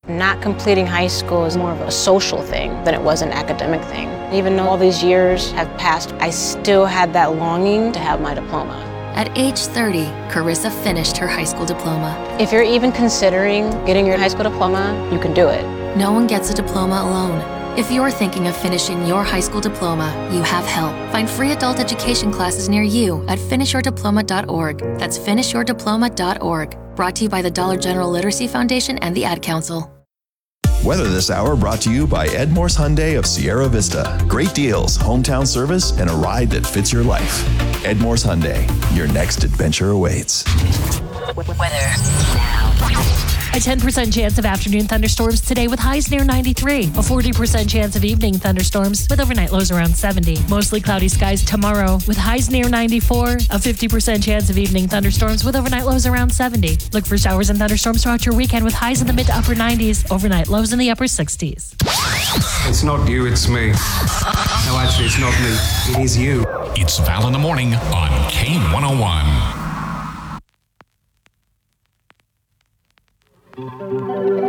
Not completing high school is more of a social thing than it was an academic thing. Even though all these years have passed, I still had that longing to have my diploma. At age 30, Carissa finished her high school diploma. If you're even considering getting your high school diploma, you can do it. No one gets a diploma alone. If you're thinking of finishing your high school diploma, you have help. Find free adult education classes near you at finishyourdiploma.org. That's finishyourdiploma.org. Brought to you by the Dollar General Literacy Foundation and the Ad Council. Weather this hour brought to you by Ed Morse Hyundai of Sierra Vista. Great deals, hometown service, and a ride that fits your life. Ed Morse Hyundai, your next adventure awaits. Weather now. A 10% chance of afternoon thunderstorms today with highs near 93. A 40% chance of evening thunderstorms with overnight lows around 70. Mostly cloudy skies tomorrow with highs near 94. A 50% chance of evening thunderstorms with overnight lows around 70. Look for showers and thunderstorms throughout your weekend with highs in the mid to upper 90s. Overnight lows in the upper 60s. It's not you, it's me. No, actually, it's not me. It is you. It's Val in the Morning on K101.